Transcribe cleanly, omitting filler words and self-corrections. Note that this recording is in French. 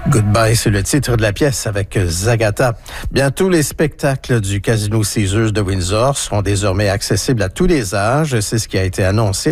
Goodbye, c'est le titre de la pièce avec Zagata. Bientôt, les spectacles du Casino Caesars de Windsor seront désormais accessibles à tous les âges. C'est ce qui a été annoncé